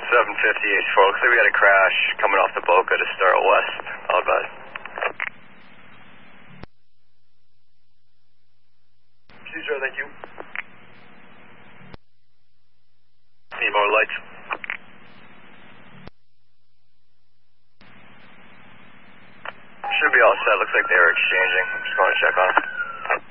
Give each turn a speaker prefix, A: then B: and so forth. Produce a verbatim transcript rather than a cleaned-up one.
A: seven fifty-eight, folks. Looks like we had a crash coming off the Boca to start west. All bad.
B: Caesar, thank you.
A: Need more lights. Should be all set. Looks like they were exchanging. I'm just going to check on them.